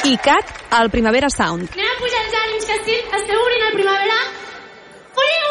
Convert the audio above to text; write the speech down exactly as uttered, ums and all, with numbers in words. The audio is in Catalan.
i Cat al Primavera Sound. Anem a pujar els ànims, que sí, esteu obrint el Primavera. Obrint